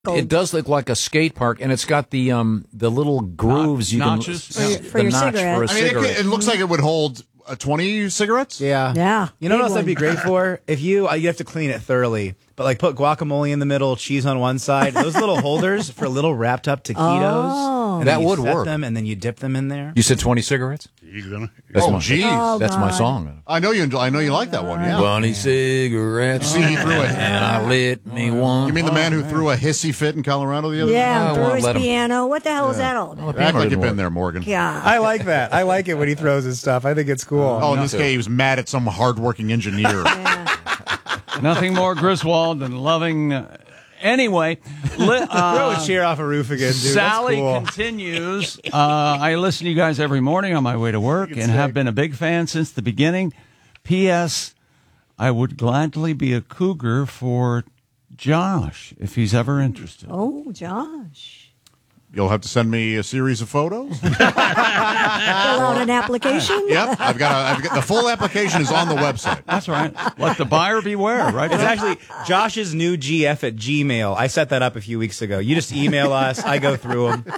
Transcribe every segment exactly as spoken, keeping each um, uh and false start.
It does look like a skate park, and it's got the um the little grooves you notches? can For your- for the your notch cigarette. for a I mean, it, cigarette. could- it looks like it would hold uh, twenty cigarettes. Yeah. Yeah, You know big what else that'd be one. great for? If you uh, you have to clean it thoroughly, but like put guacamole in the middle, cheese on one side. Those little holders for little wrapped up taquitos. Oh. And That then you would set work. them, and then you dip them in there. You said twenty cigarettes? You gonna? That's Oh, my, geez. Oh, that's my God. song. I know you. I know you like that one. Yeah. Twenty cigarettes. See, he threw it. And I lit me one. You mean the man who threw a hissy fit in Colorado the other Yeah, I and through won't his let him- piano. What the hell is that all Well, about? the day? Act piano like you've didn't been work. there, Morgan. God. I like that. I like it when he throws his stuff. I think it's cool. Oh, in this case, he was mad at some hardworking engineer. Nothing more Griswold than loving. Uh, anyway, li- Throw uh, a chair off a roof again, dude. Sally That's cool. continues. Uh, I listen to you guys every morning on my way to work and have been a big fan since the beginning. P S. I would gladly be a cougar for Josh if he's ever interested. Oh, Josh. You'll have to send me a series of photos. Fill out an application? Yep, I've got. A, I've got the full application is on the website. That's right. Let the buyer beware, right? It's actually Josh's new G F at Gmail. I set that up a few weeks ago. You just email us. I go through them.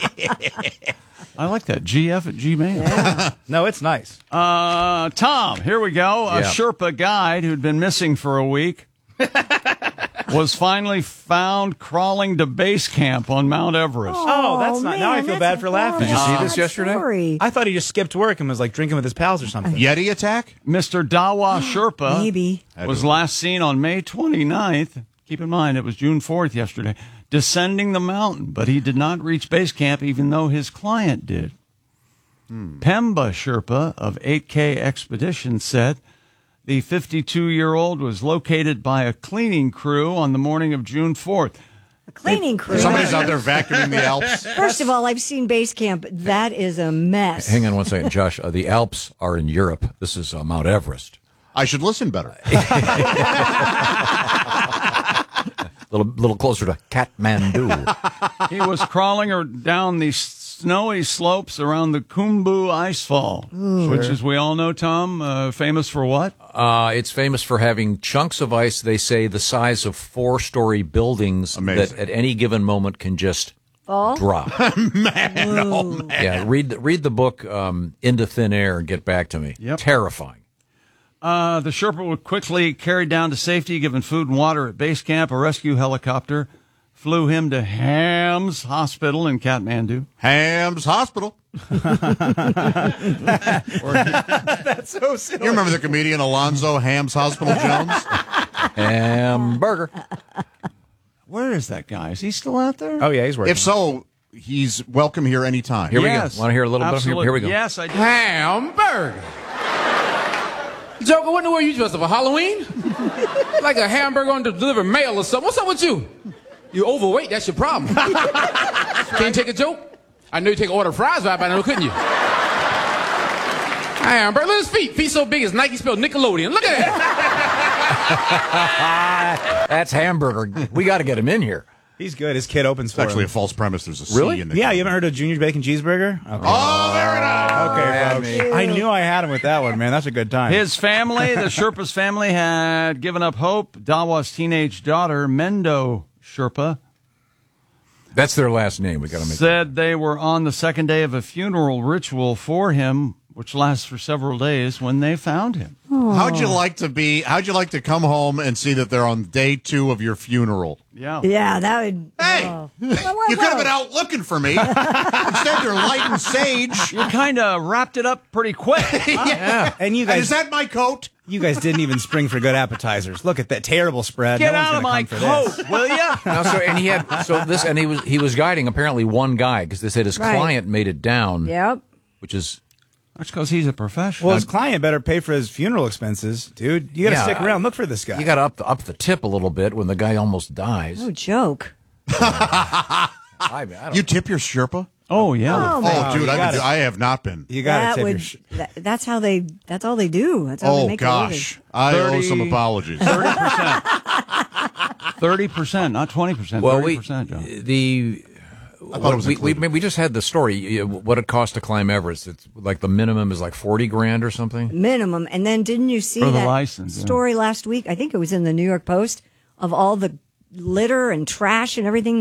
I like that. G F at Gmail. No, it's nice. Uh, Tom, here we go. A Yeah. Sherpa guide who'd been missing for a week was finally found crawling to base camp on Mount Everest. Oh, that's not. Now I man, feel that's bad for laughing. Did you see horrible. this yesterday? Story. I thought he just skipped work and was like drinking with his pals or something. Yeti attack. Mister Dawa Sherpa Maybe. was last seen on May twenty-ninth. Keep in mind, it was June fourth yesterday, descending the mountain, but he did not reach base camp even though his client did. Pemba Sherpa of eight K Expedition said the fifty-two-year-old was located by a cleaning crew on the morning of June fourth. A cleaning crew. Somebody's out there vacuuming the Alps. First of all, I've seen base camp. That is a mess. Hang on one second, Josh. Uh, the Alps are in Europe. This is uh, Mount Everest. I should listen better. A little, little closer to Kathmandu. He was crawling or down the snowy slopes around the Khumbu Icefall, which, as we all know, Tom, uh, famous for what? Uh, it's famous for having chunks of ice, they say, the size of four-story buildings Amazing. that at any given moment can just Fall? drop. man, oh man. Yeah, read, the- read the book um, Into Thin Air and get back to me. Yep. Terrifying. Uh, the Sherpa was quickly carried down to safety, given food and water at base camp. A rescue helicopter flew him to Hams Hospital in Kathmandu. Hams Hospital. That's so silly. You remember the comedian Alonzo Hams Hospital Jones? Hamburger. Where is that guy? Is he still out there? Oh yeah, he's working. If so, he's welcome here anytime. Here Yes, we go. Want to hear a little absolutely. bit? Here we go. Yes, I do. Hamburger. Joker, what in the world you dressed up for Halloween? Like a hamburger on to deliver mail or something. What's up with you? You're overweight, that's your problem. Can you take a joke? I know you take an order of fries right by now, couldn't you? Hamburger, look at his feet. Feet so big as Nike spelled Nickelodeon. Look at that. That's Hamburger. We got to get him in here. He's good. His kid opens It's for actually a him. false premise. There's a C Really? in the Yeah, you haven't heard of Junior Bacon Cheeseburger? Okay. Oh, very nice. Okay, folks. I knew I had him with that one, man. That's a good time. His family, the Sherpa's family, had given up hope. Dawa's teenage daughter, Mendo Sherpa, That's their last name. We got to make said they were on the second day of a funeral ritual for him, which lasts for several days, when they found him. How'd you like to be? How'd you like to come home and see that they're on day two of your funeral? Yeah. Yeah, that would. Hey, oh. you could have been out looking for me. Instead, you're lighting sage. You kind of wrapped it up pretty quick. yeah. And you guys, Is that my coat? you guys didn't even spring for good appetizers. Look at that terrible spread. Get no one's out of gonna my come for this. coat, will ya? Now, so and he had so this and he was he was guiding apparently one guy because they said his Right. client made it down, Yep. which is That's because he's a professional. Well, his client better pay for his funeral expenses, dude. You got to Yeah, stick around. Look for this guy. you got to up the, up the tip a little bit when the guy almost dies. No joke. I, I don't You tip your Sherpa? oh, yeah. Oh, Oh, man. dude, you I, gotta- I have not been. You got That to tip would. your sh- that, that's how they. That's all they do. That's how they Oh make gosh, I owe thirty some apologies. thirty percent. thirty percent, not twenty percent. well, thirty we percent, John. the I thought it was we, we included. we just had the story. you- What it costs to climb Everest? It's like the minimum is like forty grand or something. a living. Minimum. And then didn't you see For the that license, yeah. story last week? I think it was in the New York Post of all the litter and trash and everything